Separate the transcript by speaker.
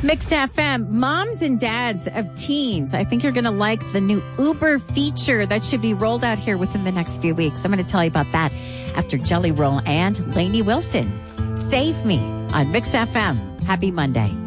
Speaker 1: Mix FM, moms and dads of teens. I think you're going to like the new Uber feature that should be rolled out here within the next few weeks. I'm going to tell you about that after Jelly Roll and Lainey Wilson. Save Me on Mix FM. Happy Monday.